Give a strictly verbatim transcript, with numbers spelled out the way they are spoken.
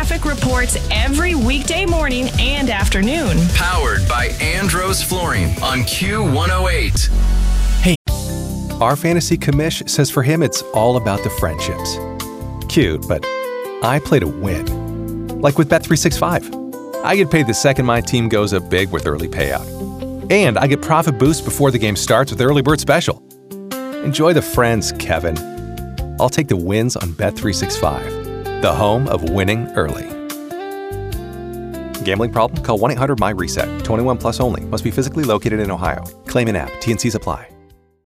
traffic reports every weekday morning and afternoon. Powered by Andros Flooring on Q one oh eight. Our fantasy commish says for him it's all about the friendships. Cute, but I play to win. Like with Bet three sixty-five. I get paid the second my team goes up big with early payout. And I get profit boost before the game starts with Early Bird Special. Enjoy the friends, Kevin. I'll take the wins on Bet three sixty-five, the home of winning early. Gambling problem? Call one eight hundred M Y RESET. twenty-one plus only. Must be physically located in Ohio. Claim in app. T N Cs apply.